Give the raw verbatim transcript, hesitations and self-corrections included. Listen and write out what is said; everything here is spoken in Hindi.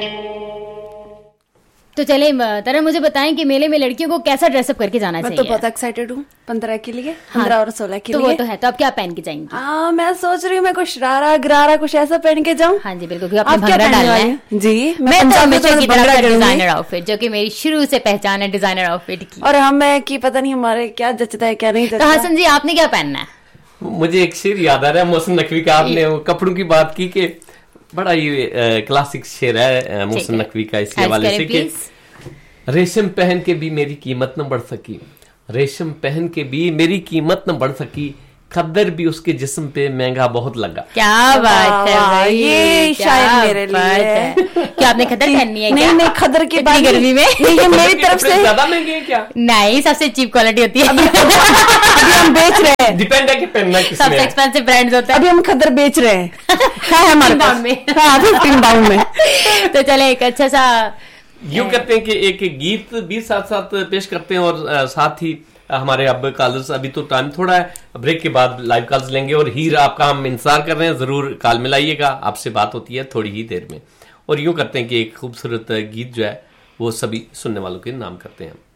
तो चले तरह मुझे बताएं कि मेले में लड़कियों को कैसा ड्रेसअप करके जाना चाहिए। मैं तो बहुत एक्साइटेड हूँ पंद्रह के लिए, पंद्रह और सोलह के तो लिए। वो तो है, तो आप क्या पहन के जाएंगी? हाँ मैं सोच रही हूँ मैं कुछ शरारा गरारा कुछ ऐसा पहन के जाऊँ। हाँ जी बिल्कुल, क्योंकि आपने भंगड़ा डालना है। जी मैं तो हमेशा की तरह डिजाइनर आउटफिट, जो कि मेरी शुरू से पहचान है डिजाइनर आउटफिट की। और हमें की पता नहीं हमारे क्या जचता है क्या नहीं जचता। तो हसन जी आपने क्या पहनना है? मुझे एक शेर याद आ रहा है मोहसिन नकवी का, आपने कपड़ों की बात की कि बड़ा ये क्लासिक शेर है मोहसिन नकवी का, इस हवाले से कि रेशम पहन के भी मेरी कीमत न बढ़ सकी, रेशम पहन के भी मेरी कीमत न बढ़ सकी, खद्दर भी उसके जिस्म पे महंगा बहुत लगा। क्या बात है भाई, ये शायद मेरे लिए। क्या आपने खद्दर पहननी है? नहीं नहीं खद्दर की बात गर्मी में नहीं, ये मेरी तरफ से ज्यादा महंगे हैं क्या? नहीं, सबसे चीप क्वालिटी होती है। अभी हम बेच रहे हैं, डिपेंड है कि पहनना किसमें। सबसे एक्सपेंसिव ब्रांड्स होता है। अभी हम खद्दर बेच रहे हैं है हमारे पास में, हाँ फिफ्टीन पाउंड में। तो चले एक अच्छा सा यूं कहते हैं कि एक गीत भी साथ साथ पेश करते हैं और साथ ही हमारे अब कॉल्स, अभी तो टाइम थोड़ा है, ब्रेक के बाद लाइव कॉल्स लेंगे और हीर आपका हम इंतजार कर रहे हैं, जरूर कॉल मिलाइएगा, आपसे बात होती है थोड़ी ही देर में। और यूं करते हैं कि एक खूबसूरत गीत जो है वो सभी सुनने वालों के नाम करते हैं।